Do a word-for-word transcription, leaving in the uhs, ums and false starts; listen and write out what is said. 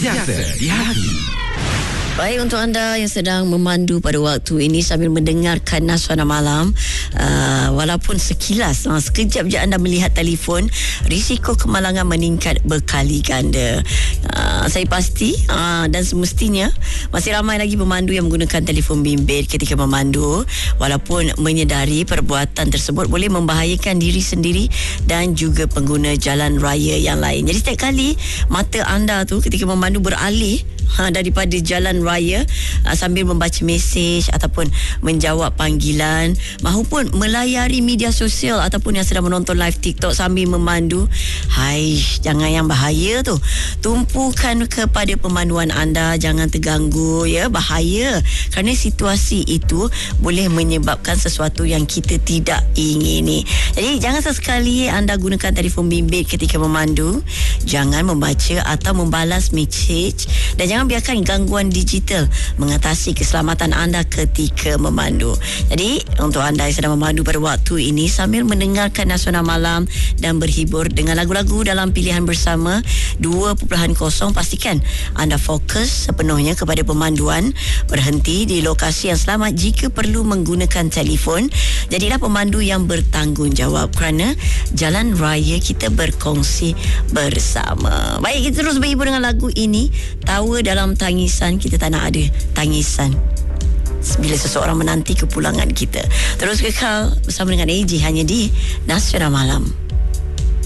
Sentiasa di hati. Baik, untuk anda yang sedang memandu pada waktu ini sambil mendengarkan Nasuana Malam, uh, walaupun sekilas uh, sekejap je anda melihat telefon, risiko kemalangan meningkat berkali ganda. Uh, saya pasti uh, dan semestinya masih ramai lagi pemandu yang menggunakan telefon bimbit ketika memandu, walaupun menyedari perbuatan tersebut boleh membahayakan diri sendiri dan juga pengguna jalan raya yang lain. Jadi setiap kali mata anda tu ketika memandu beralih Ha, daripada jalan raya uh, sambil membaca mesej ataupun menjawab panggilan maupun melayari media sosial ataupun yang sedang menonton live TikTok sambil memandu, hai, jangan, yang bahaya tu. Tumpukan kepada pemanduan anda, jangan terganggu, ya, bahaya, kerana situasi itu boleh menyebabkan sesuatu yang kita tidak ingini. Jadi jangan sesekali anda gunakan telefon bimbit ketika memandu, jangan membaca atau membalas mesej, dan jangan biarkan gangguan digital mengatasi keselamatan anda ketika memandu. Jadi untuk anda yang sedang memandu pada waktu ini sambil mendengarkan Nasuana Malam dan berhibur dengan lagu-lagu dalam pilihan bersama dua titik kosong, pastikan anda fokus sepenuhnya kepada pemanduan, berhenti di lokasi yang selamat jika perlu menggunakan telefon. Jadilah pemandu yang bertanggungjawab kerana jalan raya kita berkongsi bersama. Baik, kita terus berhibur dengan lagu ini. Tawa dalam tangisan, kita tak nak ada tangisan bila seseorang menanti kepulangan kita. Terus kekal bersama dengan A J hanya di Nasuana Malam.